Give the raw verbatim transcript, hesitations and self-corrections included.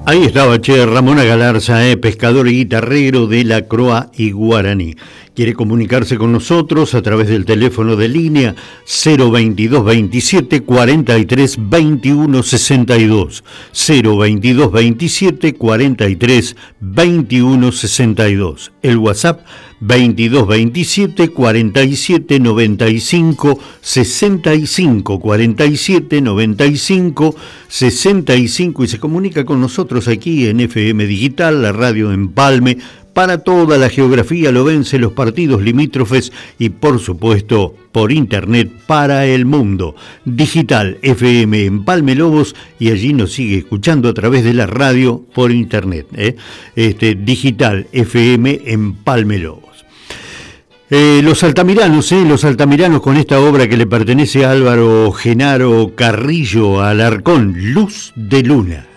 Ahí estaba, che, Ramona Galarza, eh, pescador y guitarrero de la Croa y Guaraní. Quiere comunicarse con nosotros a través del teléfono de línea cero veintidós veintisiete cuarenta y tres veintiuno sesenta y dos, cero veintidós veintisiete cuarenta y tres veintiuno sesenta y dos. El WhatsApp veintidós veintisiete cuarenta y siete noventa y cinco sesenta y cinco, cuarenta y siete noventa y cinco sesenta y cinco, y se comunica con nosotros aquí en F M Digital, la radio Empalme, para toda la geografía lobense, los partidos limítrofes y por supuesto por internet para el mundo. Digital F M Empalme Lobos, y allí nos sigue escuchando a través de la radio por internet, ¿eh? Este, Digital F M Empalme Lobos. Eh, los altamiranos, eh, los altamiranos con esta obra que le pertenece a Álvaro Genaro Carrillo Alarcón, Luz de Luna.